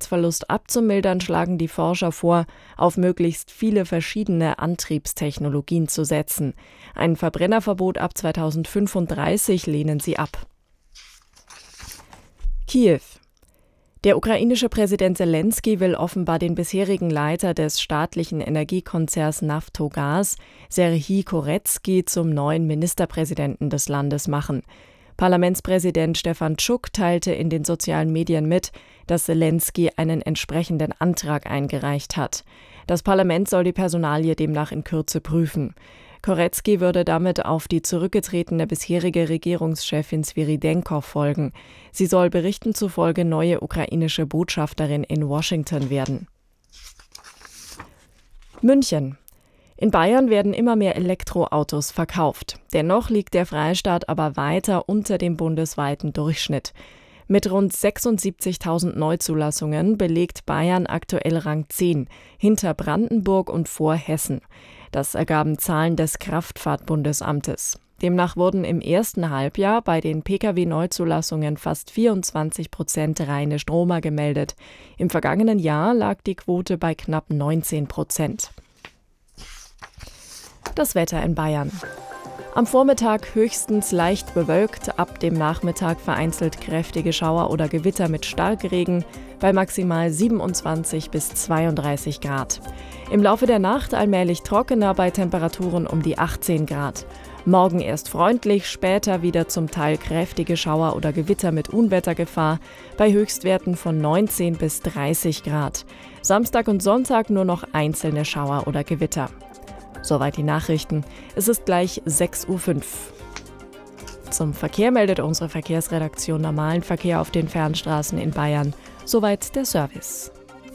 Leistungsverlust abzumildern, schlagen die Forscher vor, auf möglichst viele verschiedene Antriebstechnologien zu setzen. Ein Verbrennerverbot ab 2035 lehnen sie ab. Kiew. Der ukrainische Präsident Selenskyj will offenbar den bisherigen Leiter des staatlichen Energiekonzerns Naftogaz, Serhij Koretsky, zum neuen Ministerpräsidenten des Landes machen. Parlamentspräsident Stefan Tschuk teilte in den sozialen Medien mit, dass Selenskyj einen entsprechenden Antrag eingereicht hat. Das Parlament soll die Personalie demnach in Kürze prüfen. Koretsky würde damit auf die zurückgetretene bisherige Regierungschefin Svyrydenko folgen. Sie soll Berichten zufolge neue ukrainische Botschafterin in Washington werden. München. In Bayern werden immer mehr Elektroautos verkauft. Dennoch liegt der Freistaat aber weiter unter dem bundesweiten Durchschnitt. Mit rund 76.000 Neuzulassungen belegt Bayern aktuell Rang 10, hinter Brandenburg und vor Hessen. Das ergaben Zahlen des Kraftfahrtbundesamtes. Demnach wurden im ersten Halbjahr bei den Pkw-Neuzulassungen fast 24% reine Stromer gemeldet. Im vergangenen Jahr lag die Quote bei knapp 19%. Das Wetter in Bayern. Am Vormittag höchstens leicht bewölkt, ab dem Nachmittag vereinzelt kräftige Schauer oder Gewitter mit Starkregen bei maximal 27 bis 32 Grad. Im Laufe der Nacht allmählich trockener bei Temperaturen um die 18 Grad. Morgen erst freundlich, später wieder zum Teil kräftige Schauer oder Gewitter mit Unwettergefahr bei Höchstwerten von 19 bis 30 Grad. Samstag und Sonntag nur noch einzelne Schauer oder Gewitter. Soweit die Nachrichten. Es ist gleich 6:05 Uhr. Zum Verkehr meldet unsere Verkehrsredaktion normalen Verkehr auf den Fernstraßen in Bayern. Soweit der Service.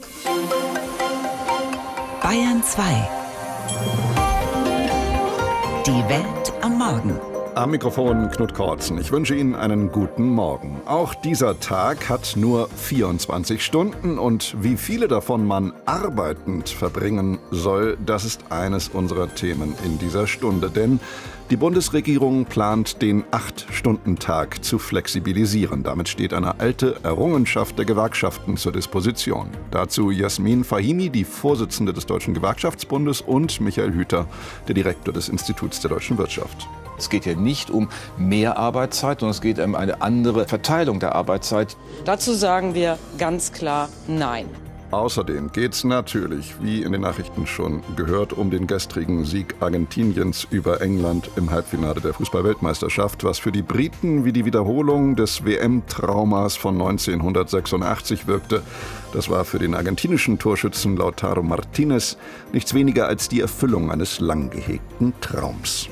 Bayern 2. Die Welt am Morgen. Am Mikrofon Knut Kortzen. Ich wünsche Ihnen einen guten Morgen. Auch dieser Tag hat nur 24 Stunden und wie viele davon man arbeitend verbringen soll, das ist eines unserer Themen in dieser Stunde. Denn die Bundesregierung plant, den 8-Stunden-Tag zu flexibilisieren. Damit steht eine alte Errungenschaft der Gewerkschaften zur Disposition. Dazu Jasmin Fahimi, die Vorsitzende des Deutschen Gewerkschaftsbundes, und Michael Hüter, der Direktor des Instituts der deutschen Wirtschaft. Es geht hier nicht um mehr Arbeitszeit, sondern es geht um eine andere Verteilung der Arbeitszeit. Dazu sagen wir ganz klar Nein. Außerdem geht es natürlich, wie in den Nachrichten schon gehört, um den gestrigen Sieg Argentiniens über England im Halbfinale der Fußball-Weltmeisterschaft, was für die Briten wie die Wiederholung des WM-Traumas von 1986 wirkte. Das war für den argentinischen Torschützen Lautaro Martínez nichts weniger als die Erfüllung eines lang gehegten Traums.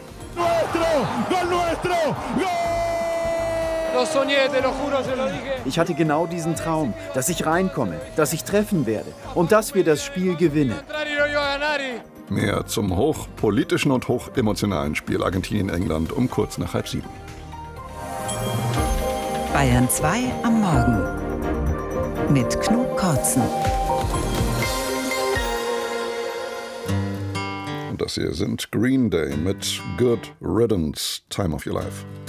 Ich hatte genau diesen Traum, dass ich reinkomme, dass ich treffen werde und dass wir das Spiel gewinnen. Mehr zum hochpolitischen und hochemotionalen Spiel Argentinien-England um kurz nach 6:30. Bayern 2 am Morgen mit Knut Kortzen. Und das hier sind Green Day mit Good Riddance, Time of Your Life.